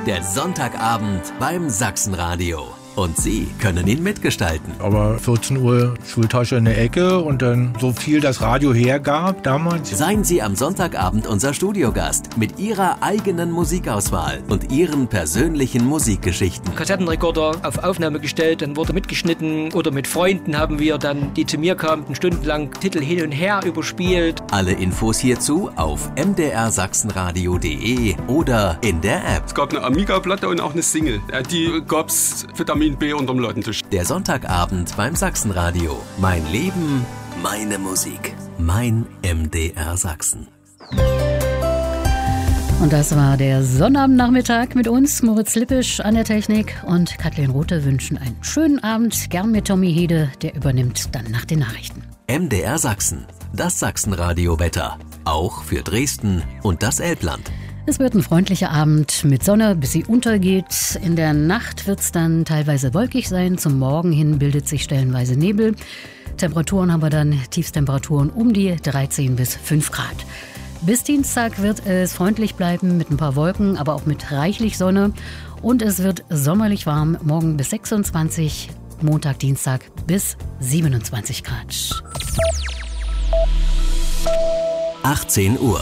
Der Sonntagabend beim Sachsenradio. Und Sie können ihn mitgestalten. Aber 14 Uhr Schultasche in der Ecke und dann so viel das Radio hergab damals. Seien Sie am Sonntagabend unser Studiogast mit Ihrer eigenen Musikauswahl und Ihren persönlichen Musikgeschichten. Kassettenrekorder auf Aufnahme gestellt, dann wurde mitgeschnitten oder mit Freunden haben wir dann, die zu mir kamen, stundenlang Titel hin und her überspielt. Alle Infos hierzu auf mdrsachsenradio.de oder in der App. Es gab eine Amiga-Platte und auch eine Single. Die gab's Vitamin B unterm Ladentisch. Der Sonntagabend beim Sachsenradio. Mein Leben, meine Musik. Mein MDR Sachsen. Und das war der Sonnabendnachmittag mit uns, Moritz Lippisch an der Technik und Kathleen Rothe wünschen einen schönen Abend, gern mit Tommy Hede, der übernimmt dann nach den Nachrichten. MDR Sachsen, das Sachsenradio-Wetter, auch für Dresden und das Elbland. Es wird ein freundlicher Abend mit Sonne, bis sie untergeht. In der Nacht wird es dann teilweise wolkig sein. Zum Morgen hin bildet sich stellenweise Nebel. Temperaturen haben wir dann, Tiefstemperaturen um die 13 bis 5 Grad. Bis Dienstag wird es freundlich bleiben mit ein paar Wolken, aber auch mit reichlich Sonne. Und es wird sommerlich warm, morgen bis 26, Montag, Dienstag bis 27 Grad. 18 Uhr.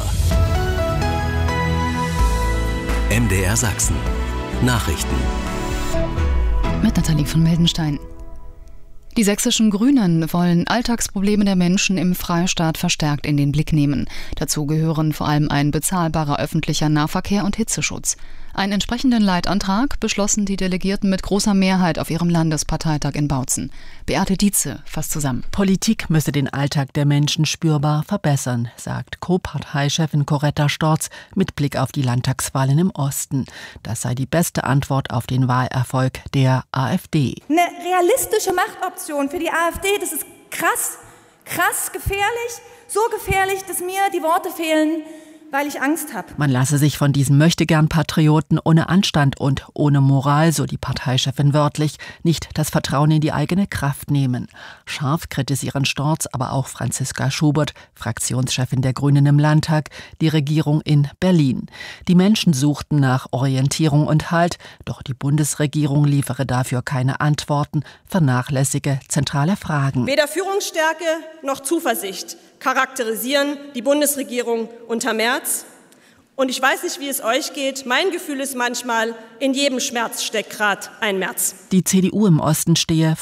MDR Sachsen. Nachrichten. Mit Nathalie von Meldenstein. Die sächsischen Grünen wollen Alltagsprobleme der Menschen im Freistaat verstärkt in den Blick nehmen. Dazu gehören vor allem ein bezahlbarer öffentlicher Nahverkehr und Hitzeschutz. Einen entsprechenden Leitantrag beschlossen die Delegierten mit großer Mehrheit auf ihrem Landesparteitag in Bautzen. Beate Dietze fasst zusammen. Politik müsse den Alltag der Menschen spürbar verbessern, sagt Co-Parteichefin Coretta Storz mit Blick auf die Landtagswahlen im Osten. Das sei die beste Antwort auf den Wahlerfolg der AfD. Eine realistische Machtoption für die AfD, das ist krass gefährlich. So gefährlich, dass mir die Worte fehlen, weil ich Angst habe. Man lasse sich von diesen Möchtegern-Patrioten ohne Anstand und ohne Moral, so die Parteichefin wörtlich, nicht das Vertrauen in die eigene Kraft nehmen. Scharf kritisieren Storz, aber auch Franziska Schubert, Fraktionschefin der Grünen im Landtag, die Regierung in Berlin. Die Menschen suchten nach Orientierung und Halt, doch die Bundesregierung liefere dafür keine Antworten, vernachlässige zentrale Fragen. Weder Führungsstärke noch Zuversicht charakterisieren die Bundesregierung unter Merz. Und ich weiß nicht, wie es euch geht. Mein Gefühl ist manchmal, in jedem Schmerz steckt gerade ein Merz. Die CDU im Osten stehe